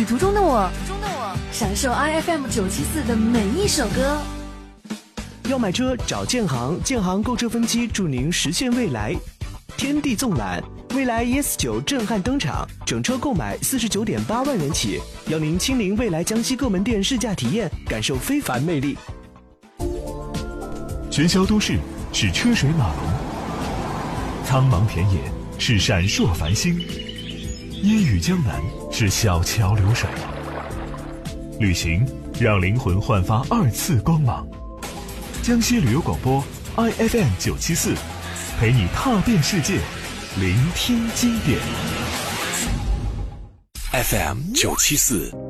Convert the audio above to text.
途中的我，享受 IFM 974的每一首歌。 要买车找建行，建行购车分期助您实现未来。天地纵览，未来 ES9 震撼登场，整车购买49.8万元起，邀您亲临未来江西各门店试驾体验，感受非凡魅力。 喧嚣都市是车水马龙，苍茫田野是闪烁繁星，烟雨江南是小桥流水。旅行让灵魂焕发2次光芒。江西旅游广播 IFM 974，陪你踏遍世界，聆听经典。 FM 974。